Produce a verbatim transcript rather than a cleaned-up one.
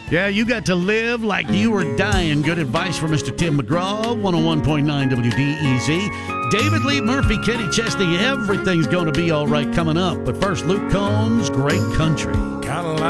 Yeah, you got to live like you were dying. Good advice from Mister Tim McGraw, one oh one point nine W D E Z. David Lee Murphy, Kenny Chesney, everything's going to be all right coming up. But first, Luke Combs, Great Country. Kinda like